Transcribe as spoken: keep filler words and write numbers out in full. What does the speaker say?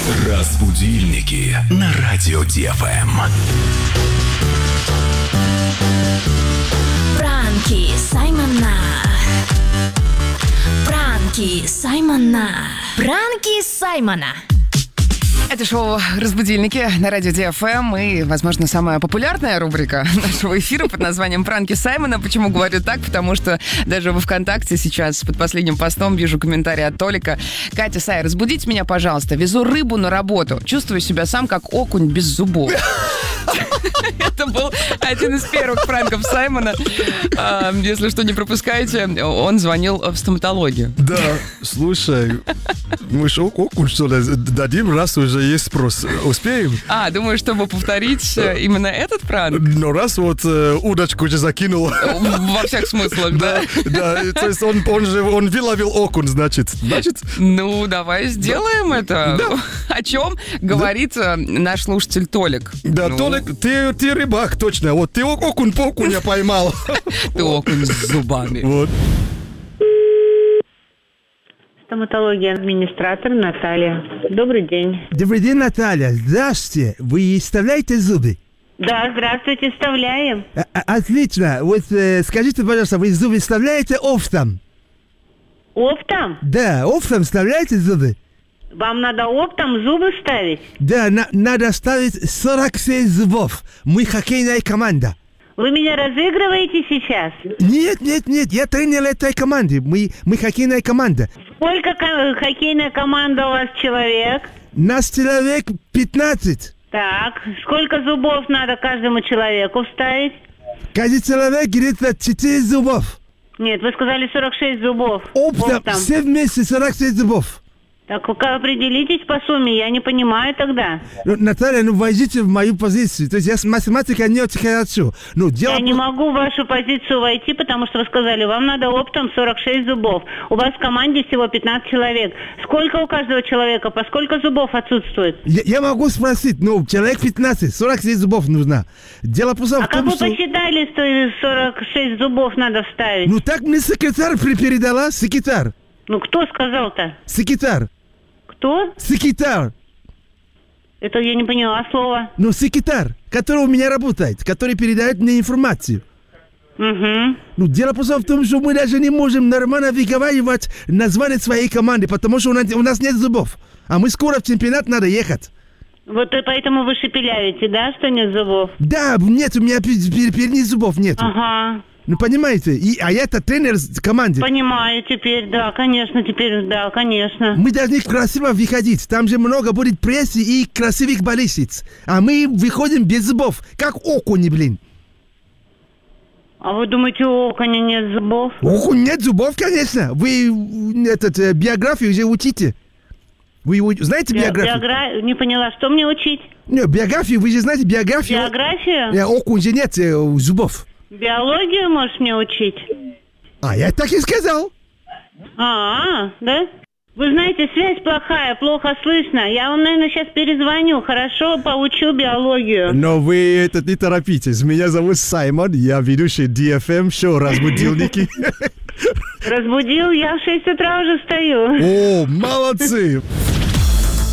Разбудильники на радио ДФМ. Пранки Саймона. Пранки Саймона. Пранки Саймона. Это шоу «Разбудильники» на радио ДФМ и, возможно, самая популярная рубрика нашего эфира под названием «Пранки Саймона». Почему говорю так? Потому что даже во ВКонтакте сейчас под последним постом вижу комментарий от Толика. «Катя, Сай, разбудите меня, пожалуйста. Везу рыбу на работу. Чувствую себя сам как окунь без зубов». Это был один из первых пранков Саймона. Если что, не пропускайте, он звонил в стоматологию. Да, слушай, мы что, окунь, что ли, дадим, раз уже есть спрос. Успеем? А, думаю, чтобы повторить именно этот пранк? Ну, раз вот э, удочку уже закинул. Во всех смыслах, да? Да, то есть он, он же, он выловил окунь, значит. Значит? Ну, давай сделаем это. Да. О чем говорит да. наш слушатель Толик? Да, ну. Толик, ты, ты рыбак, точно. Вот ты окунь по окуня поймал. Ты окунь с зубами. Вот. Стоматология, администратор Наталья. Добрый день. Добрый день, Наталья. Здравствуйте. Вы вставляете зубы? Да, здравствуйте, вставляем. А- а- отлично. Вот э, скажите, пожалуйста, вы зубы вставляете оптом? Оптом? Да, оптом вставляете зубы? Вам надо оптом зубы ставить? Да, на- надо ставить сорок семь зубов. Мы хоккейная команда. Вы меня разыгрываете сейчас? Нет, нет, нет, я тренер этой команды. Мы, мы хоккейная команда. Сколько ко- хоккейная команда у вас человек? Нас человек пятнадцать. Так, сколько зубов надо каждому человеку вставить? Каждый человек где-то четыре зубов. Нет, вы сказали сорок шесть зубов. Оптом, Оптом. все вместе сорок семь зубов. Так вы определитесь по сумме, я не понимаю тогда. Ну, Наталья, ну войдите в мою позицию. То есть я с математикой не очень хорошо. Ну, дело... Я не могу в вашу позицию войти, потому что вы сказали, вам надо оптом сорок шесть зубов. У вас в команде всего пятнадцать человек. Сколько у каждого человека, по сколько зубов отсутствует? Я, я могу спросить, ну, человек пятнадцать, сорок семь зубов нужно. Дело просто А в как том, вы что... посчитали, что сорок шесть зубов надо вставить? Ну, так мне секретарь при- передала, секретарь. Ну, кто сказал-то? Секретарь. Кто? Секретарь. Это я не поняла слова. Ну, секретарь, который у меня работает, который передает мне информацию. Угу. Ну, дело просто в том, что мы даже не можем нормально выговаривать название своей команды, потому что у нас, у нас нет зубов. А мы скоро в чемпионат надо ехать. Вот и поэтому вы шепелявите, да, что нет зубов? Да, нет, у меня впереди зубов нет. Ага. Ну, понимаете, и, а я-то тренер команды. Понимаю теперь, да, конечно, теперь, да, конечно. Мы должны красиво выходить. Там же много будет прессы и красивых болельщиц. А мы выходим без зубов, как окуни, блин. А вы думаете, у окуня нет зубов? Окунь нет зубов, конечно. Вы этот, э, биографию уже учите. Вы у- знаете Би- биографию? биогра- Не поняла, что мне учить? Не, биографию, вы же знаете биографию. Биографию? Э, окунь же нет э, зубов. Биологию можешь мне учить? А, я так и сказал. А, да? Вы знаете, связь плохая, плохо слышно. Я вам, наверное, сейчас перезвоню, хорошо? Поучу биологию. Но вы это не торопитесь. Меня зовут Саймон, я ведущий ди эф эм шоу «Разбудильники». Разбудил, я в шесть утра уже встаю. О, молодцы!